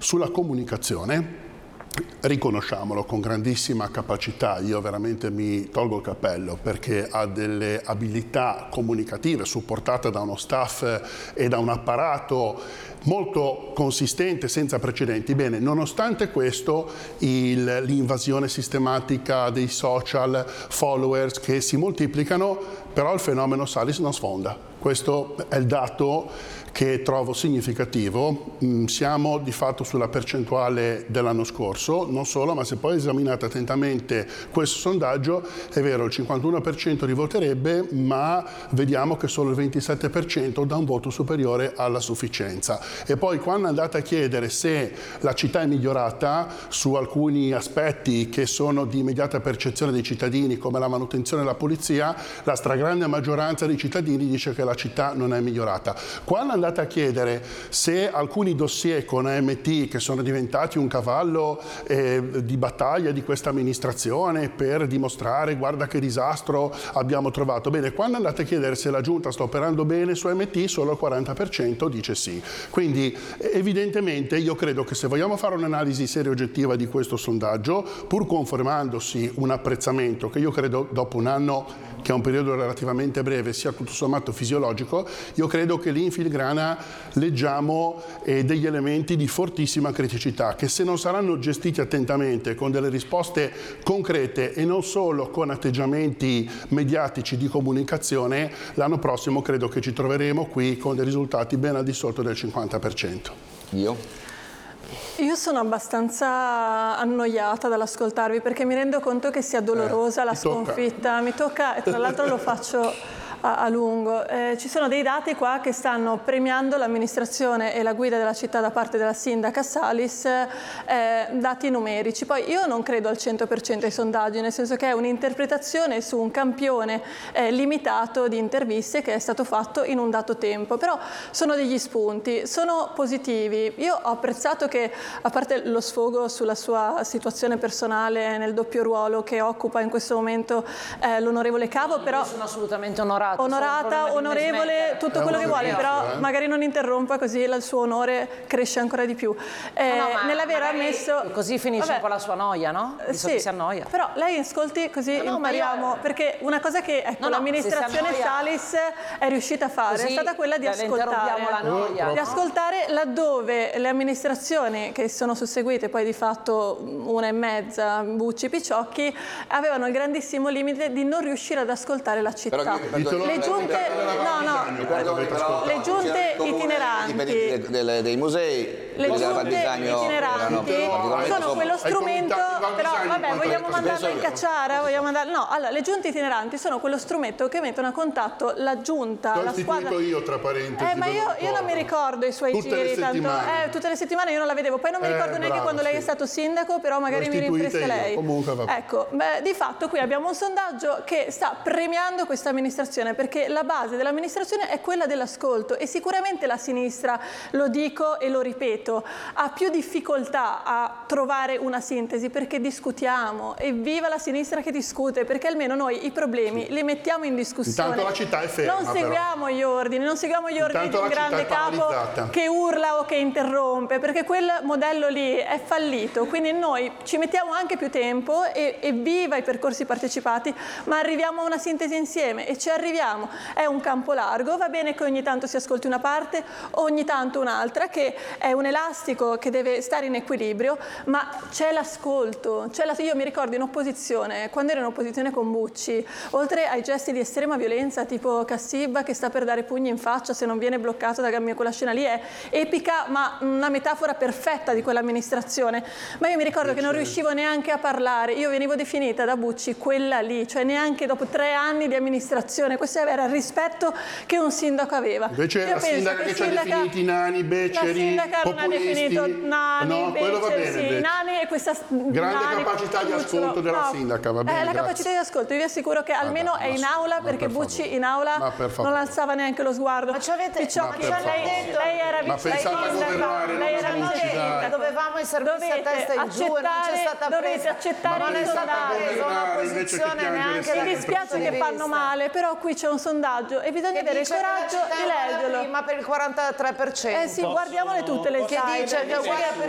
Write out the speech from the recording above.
Sulla comunicazione, riconosciamolo, con grandissima capacità, io veramente mi tolgo il cappello perché ha delle abilità comunicative supportate da uno staff e da un apparato molto consistente, senza precedenti. Bene, nonostante questo l'invasione sistematica dei social, followers che si moltiplicano, però il fenomeno Salis non sfonda. Questo è il dato che trovo significativo. Siamo di fatto sulla percentuale dell'anno scorso, non solo, ma se poi esaminate attentamente questo sondaggio, è vero, il 51% rivoterebbe, ma vediamo che solo il 27% dà un voto superiore alla sufficienza. E poi quando andate a chiedere se la città è migliorata su alcuni aspetti che sono di immediata percezione dei cittadini, come la manutenzione e la pulizia, la stragrande maggioranza dei cittadini dice che la città non è migliorata. Quando andate a chiedere se alcuni dossier con AMT, che sono diventati un cavallo di battaglia di questa amministrazione per dimostrare guarda che disastro abbiamo trovato, bene, quando andate a chiedere se la Giunta sta operando bene su AMT, solo il 40% dice sì. Quindi evidentemente io credo che se vogliamo fare un'analisi seria e oggettiva di questo sondaggio, pur confermandosi un apprezzamento che io credo dopo un anno, che è un periodo relativamente breve, sia tutto sommato fisiologico, io credo che lì in filigrana leggiamo degli elementi di fortissima criticità che, se non saranno gestiti attentamente con delle risposte concrete e non solo con atteggiamenti mediatici di comunicazione, l'anno prossimo credo che ci troveremo qui con dei risultati ben al di sotto del 50%. Io sono abbastanza annoiata dall'ascoltarvi perché mi rendo conto che sia dolorosa la sconfitta. Mi tocca, e tra l'altro lo faccio a lungo. Ci sono dei dati qua che stanno premiando l'amministrazione e la guida della città da parte della sindaca Salis, dati numerici. Poi io non credo al 100% ai sondaggi, nel senso che è un'interpretazione su un campione limitato di interviste che è stato fatto in un dato tempo, però sono degli spunti, sono positivi. Io ho apprezzato che, a parte lo sfogo sulla sua situazione personale nel doppio ruolo che occupa in questo momento l'onorevole Cavo, però sono assolutamente onorata, onorevole, tutto quello che vuole, però magari non interrompa, così il suo onore cresce ancora di più. Nell'aver ammesso... Così finisce un po' la sua noia, no? Sì, si annoia. Però lei ascolti così impariamo, perché una cosa che l'amministrazione Salis è riuscita a fare è stata quella di ascoltare laddove le amministrazioni che sono susseguite, poi di fatto una e mezza, Bucci, Picciocchi, avevano il grandissimo limite di non riuscire ad ascoltare la città. Le giunte itineranti, dei musei, le giunte itineranti sono quello strumento, però vabbè, vogliamo mandarlo in cacciara? No, allora, le giunte itineranti sono quello strumento che mettono a contatto la giunta, la squadra. Io tra parentesi. Ma io non mi ricordo i suoi giri, tanto tutte le settimane io non la vedevo, poi non mi ricordo neanche quando lei è stato sindaco, però magari mi rinfresca lei. Ecco, di fatto qui abbiamo un sondaggio che sta premiando questa amministrazione, perché la base dell'amministrazione è quella dell'ascolto e sicuramente la sinistra, lo dico e lo ripeto, ha più difficoltà a trovare una sintesi perché discutiamo, e viva la sinistra che discute, perché almeno noi i problemi li mettiamo in discussione. Intanto la città è ferma, non seguiamo gli ordini, non seguiamo gli ordini di un grande capo che urla o che interrompe, perché quel modello lì è fallito, quindi noi ci mettiamo anche più tempo e viva i percorsi partecipati, ma arriviamo a una sintesi insieme e ci arriviamo. È un campo largo, va bene che ogni tanto si ascolti una parte, ogni tanto un'altra, che è un elastico che deve stare in equilibrio, ma c'è l'ascolto. Io mi ricordo in opposizione, quando ero in opposizione con Bucci, oltre ai gesti di estrema violenza tipo Cassibba che sta per dare pugni in faccia se non viene bloccato da Gammio, quella scena lì è epica, ma una metafora perfetta di quell'amministrazione. Ma io mi ricordo che non riuscivo neanche a parlare, io venivo definita da Bucci quella lì, cioè neanche dopo 3 anni di amministrazione. Questo era il rispetto che un sindaco aveva. Invece la sindaca che ci ha definiti nani, beceri, la sindaca non ha definito nani, beceri, nani, e questa grande capacità di ascolto della sindaca, va bene. La capacità di ascolto, io vi assicuro che almeno è in aula, perché Bucci in aula non alzava neanche lo sguardo. Ma ci avete lei era vice sindaca, lei era vice sindaca. Dovevamo essere messi a testa in giù, non c'è stata dovete accettare il sondaggio. Mi dispiace che fanno male, però qui c'è un sondaggio e bisogna avere il coraggio di leggerlo. Ma per il 43%. Sì, guardiamole tutte le side.